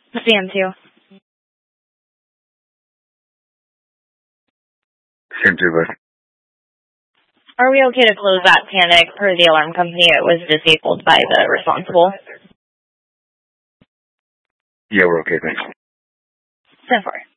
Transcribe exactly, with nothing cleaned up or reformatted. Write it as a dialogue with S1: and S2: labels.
S1: C M two.
S2: C M two, bud.
S1: Are we okay to close that panic per the alarm company? It was disabled by the responsible.
S2: Yeah, we're okay, thanks.
S1: ten four.